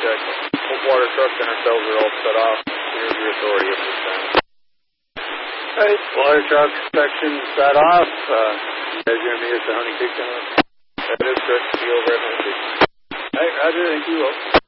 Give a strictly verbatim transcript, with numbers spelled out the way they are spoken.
check. Both water trucks and ourselves are all set off. Here's your authority at this time. Right, water truck section set off. Uh, you guys going to meet us at Honey Creek? That is correct. Be over at Honey Creek. All right, Roger. Thank you.